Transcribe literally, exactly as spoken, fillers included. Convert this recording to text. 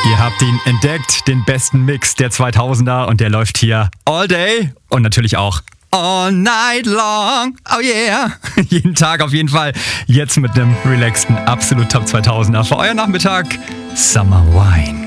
Ihr habt ihn entdeckt, den besten Mix der zweitausender und der läuft hier all day und natürlich auch all night long. Oh yeah. Jeden Tag auf jeden Fall. Jetzt mit einem relaxten, absolut Top zweitausender für euer Nachmittag. Summer Wine.